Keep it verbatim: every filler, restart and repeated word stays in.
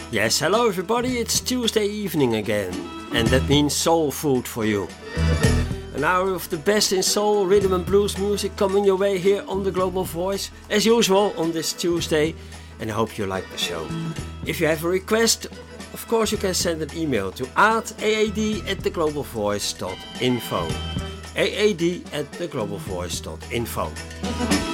Yes, hello everybody, it's Tuesday evening again, and that means soul food for you. An hour of the best in soul, rhythm and blues music coming your way here on the Global Voice, as usual on this Tuesday, and I hope you like the show. If you have a request, of course you can send an email to aad at the global voice dot info. aad at the global voice dot info.